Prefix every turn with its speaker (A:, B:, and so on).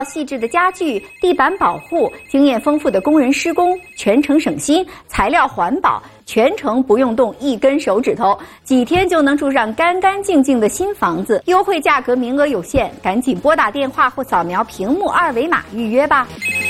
A: 细致的家具、地板保护、经验丰富的工人施工，全程省心，材料环保，全程不用动一根手指头，几天就能住上干干净净的新房子。优惠价格名额有限，赶紧拨打电话或扫描屏幕二维码预约吧。